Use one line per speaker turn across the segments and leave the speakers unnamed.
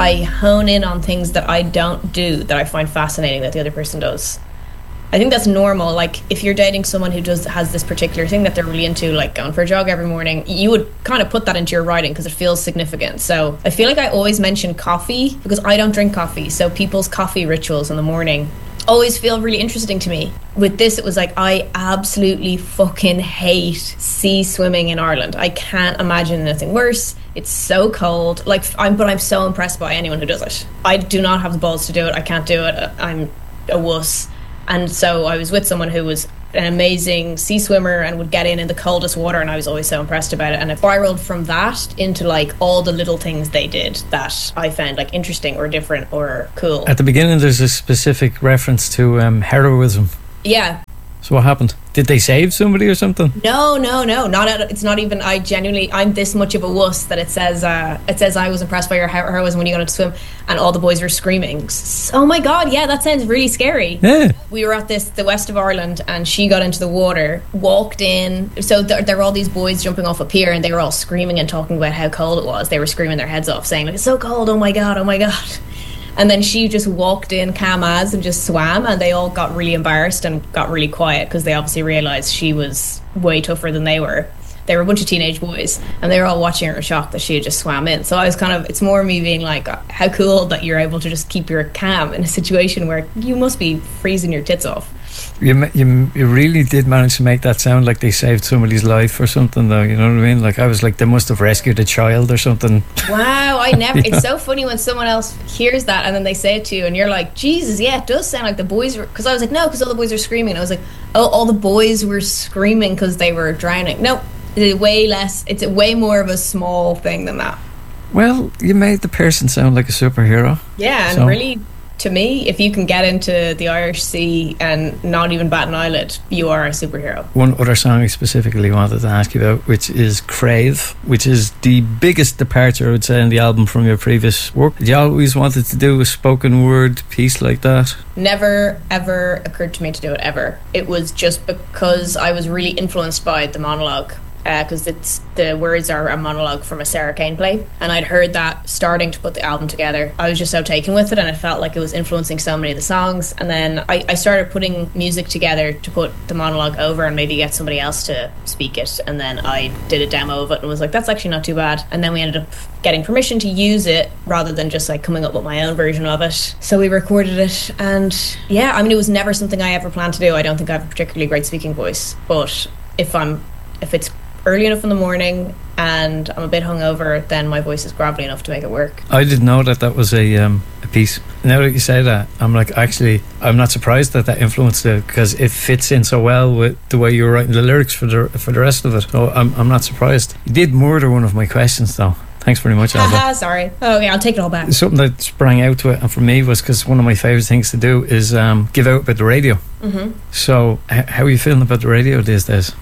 I hone in on things that I don't do that I find fascinating that the other person does. I think that's normal. Like, if you're dating someone who has this particular thing that they're really into, like going for a jog every morning, you would kind of put that into your writing because it feels significant. So I feel like I always mention coffee because I don't drink coffee. So people's coffee rituals in the morning always feel really interesting to me. With this, it was like, I absolutely fucking hate sea swimming in Ireland. I can't imagine anything worse. It's so cold. But I'm so impressed by anyone who does it. I do not have the balls to do it. I can't do it. I'm a wuss. And so I was with someone who was an amazing sea swimmer and would get in the coldest water, and I was always so impressed about it. And it spiraled from that into like all the little things they did that I found like interesting or different or cool.
At the beginning there's a specific reference to heroism.
Yeah.
So what happened? Did they save somebody or something?
No. It's not even. I'm this much of a wuss that it says I was impressed by your heroism when you got to swim, and all the boys were screaming. Oh my god, yeah, that sounds really scary.
Yeah.
We were at the west of Ireland, and she got into the water, walked in. So there were all these boys jumping off a pier, and they were all screaming and talking about how cold it was. They were screaming their heads off, saying like, "It's so cold! Oh my god! Oh my god!" And then she just walked in calm as and just swam, and they all got really embarrassed and got really quiet because they obviously realised she was way tougher than they were. They were a bunch of teenage boys, and they were all watching her shocked that she had just swam in. So I was it's more me being like, how cool that you're able to just keep your calm in a situation where you must be freezing your tits off.
You really did manage to make that sound like they saved somebody's life or something, though. You know what I mean? Like, I was like, they must have rescued a child or something.
Wow, I never. Yeah. It's so funny when someone else hears that and then they say it to you, and you're like, Jesus, yeah, it does sound like the boys were. Because I was like, no, because all the boys are screaming. And I was like, oh, all the boys were screaming because they were drowning. No, it's way less. It's way more of a small thing than that.
Well, you made the person sound like a superhero.
Yeah, and really, to me, if you can get into the Irish Sea and not even bat an eyelid, you are a superhero.
One other song I specifically wanted to ask you about, which is Crave, which is the biggest departure, I would say, in the album from your previous work. Did you always wanted to do a spoken word piece like that?
Never, ever occurred to me to do it, ever. It was just because I was really influenced by the monologue. Because the words are a monologue from a Sarah Kane play, and I'd heard that starting to put the album together. I was just so taken with it, and it felt like it was influencing so many of the songs. And then I started putting music together to put the monologue over and maybe get somebody else to speak it. And then I did a demo of it and was like, that's actually not too bad. And then we ended up getting permission to use it rather than just like coming up with my own version of it. So we recorded it, and yeah, I mean, it was never something I ever planned to do. I don't think I have a particularly great speaking voice, but if it's early enough in the morning and I'm a bit hungover, then my voice is gravelly enough to make it work.
I didn't know that was a piece. Now that you say that, I'm like, actually, I'm not surprised that influenced it, because it fits in so well with the way you're writing the lyrics for the rest of it. So I'm not surprised. You did murder one of my questions, though. Thanks very much, Alba.
Sorry. Oh yeah, I'll take it all back.
Something that sprang out to it, and for me, was because one of my favourite things to do is give out about the radio. Mm-hmm. So how are you feeling about the radio these days?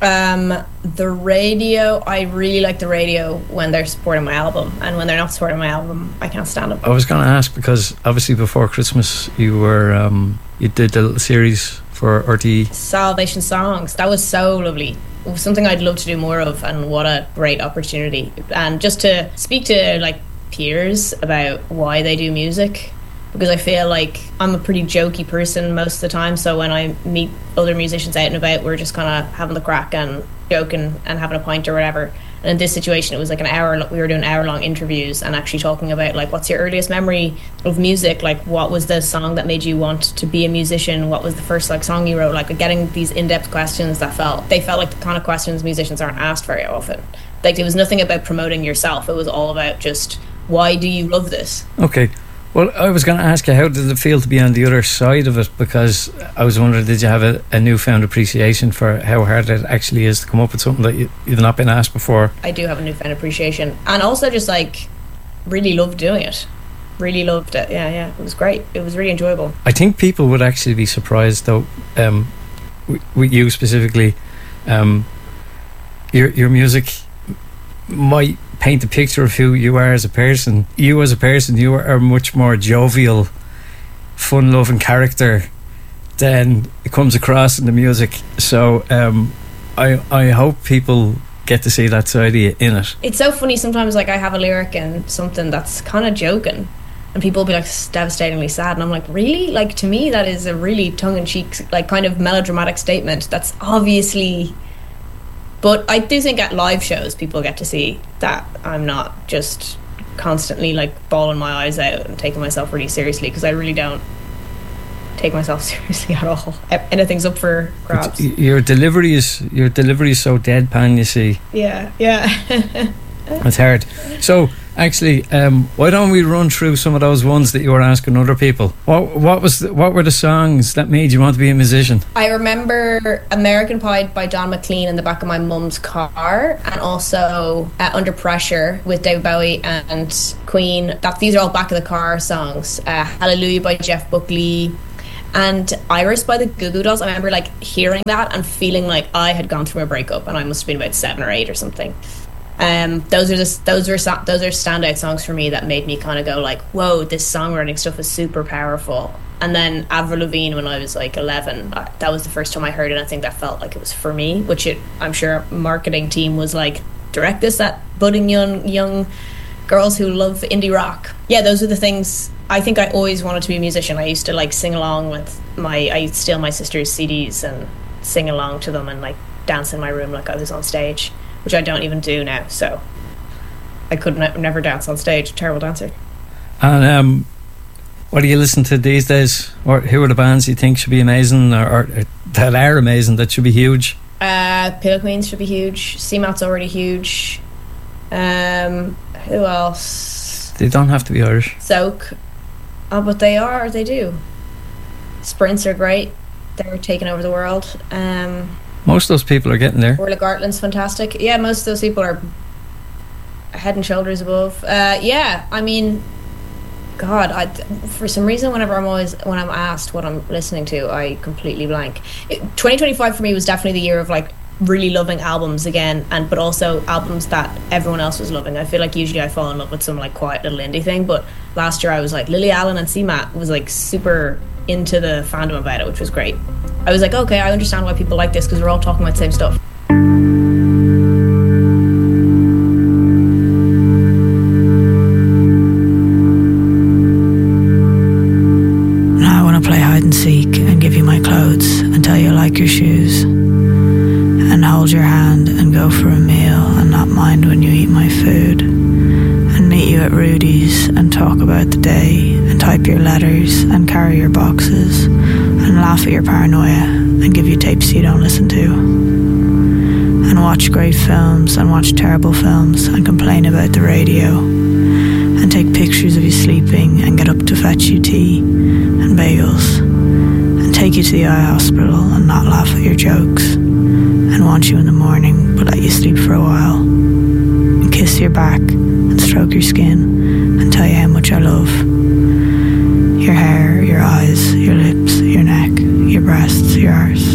The radio, I really like the radio when they're supporting my album, and when they're not supporting my album, I can't stand them.
I was going to ask, because obviously before Christmas you were you did the little series for RTE,
Salvation Songs. That was so lovely. It was something I'd love to do more of, and what a great opportunity. And just to speak to like peers about why they do music, because I feel like I'm a pretty jokey person most of the time, so when I meet other musicians out and about, we're just kind of having the crack and joking and having a pint or whatever. And in this situation, it was like we were doing hour-long interviews and actually talking about like, what's your earliest memory of music? Like, what was the song that made you want to be a musician? What was the first like song you wrote? Like, getting these in-depth questions that felt like the kind of questions musicians aren't asked very often. Like, it was nothing about promoting yourself. It was all about just, why do you love this?
Okay. Well, I was going to ask you, how did it feel to be on the other side of it? Because I was wondering, did you have a newfound appreciation for how hard it actually is to come up with something that you've not been asked before?
I do have a newfound appreciation, and also just like really loved doing it. Really loved it. Yeah, it was great. It was really enjoyable.
I think people would actually be surprised, though, with you specifically. Your music might paint a picture of who you are as a person. You as a person, you are a much more jovial, fun-loving character than it comes across in the music. So I hope people get to see that side of you in it.
It's so funny sometimes, like I have a lyric and something that's kind of joking, and people will be like devastatingly sad, and I'm like, really? Like, to me that is a really tongue-in-cheek, like, kind of melodramatic statement that's obviously. But I do think at live shows people get to see that I'm not just constantly like bawling my eyes out and taking myself really seriously, because I really don't take myself seriously at all. Anything's up for grabs.
Your delivery is so deadpan, you see.
Yeah.
It's hard. So actually, why don't we run through some of those ones that you were asking other people? What were the songs that made you want to be a musician?
I remember American Pie by Don McLean in the back of my mum's car, and also Under Pressure with David Bowie and Queen. These are all back of the car songs. Hallelujah by Jeff Buckley, and Iris by the Goo Goo Dolls. I remember like hearing that and feeling like I had gone through a breakup, and I must have been about 7 or 8 or something. Those are standout songs for me that made me kind of go like, whoa, this songwriting stuff is super powerful. And then Avril Lavigne when I was like 11, that was the first time I heard it, and I think that felt like it was for me, which I'm sure marketing team was like, direct this at budding young girls who love indie rock. Yeah, those are the things. I think I always wanted to be a musician. I used to like sing along with I steal my sister's CDs and sing along to them and like dance in my room like I was on stage, which I don't even do now, so I could never dance on stage. Terrible dancer. And
what do you listen to these days? Or who are the bands you think should be amazing, or that are amazing, that should be huge?
Pillow Queens should be huge. CMAT's already huge. Who else?
They don't have to be Irish.
Soak. Oh, but they are. They do. Sprints are great. They're taking over the world.
Most of those people are getting there.
Orla Gartland's fantastic. Yeah, most of those people are head and shoulders above. Yeah, I mean, God, for some reason, when I'm asked what I'm listening to, I completely blank. 2025 for me was definitely the year of like really loving albums again, but also albums that everyone else was loving. I feel like usually I fall in love with some like quiet little indie thing, but last year I was like Lily Allen and CMAT was like super into the fandom about it, which was great. I was like, okay, I understand why people like this, because we're all talking about the same stuff.
Now I want to play hide and seek and give you my clothes and tell you I like your shoes, and hold your hand and go for a meal and not mind when you eat my food, and meet you at Rudy's and talk about the day and type your letters and carry your boxes and laugh at your paranoia and give you tapes you don't listen to, and watch great films and watch terrible films and complain about the radio, and take pictures of you sleeping and get up to fetch you tea and bagels, and take you to the eye hospital and not laugh at your jokes, and want you in the morning but let you sleep for a while, and kiss your back and stroke your skin and tell you how much I love your hair, your eyes, your lips, your neck, your breasts, your arse,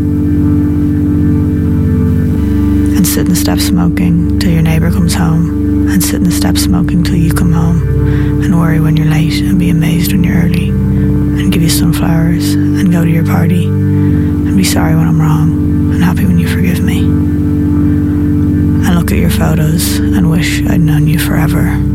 and sit in the steps smoking till your neighbour comes home, and sit in the steps smoking till you come home, and worry when you're late and be amazed when you're early, and give you sunflowers and go to your party, and be sorry when I'm wrong and happy when you forgive me, and look at your photos and wish I'd known you forever.